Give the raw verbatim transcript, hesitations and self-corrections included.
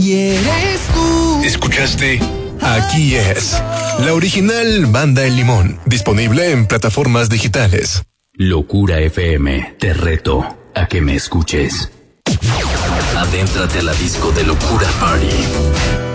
y eres tú. ¿Escuchaste? Aquí es la original Banda El Limón, disponible en plataformas digitales. Locura F M, te reto a que me escuches. Adéntrate a la disco de Locura Party.